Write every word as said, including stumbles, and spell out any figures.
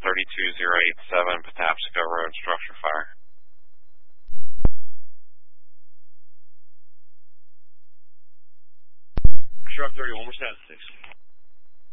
thirty-two zero eight seven, Patapsco Road, structure fire. Sharp thirty-one, we're status six.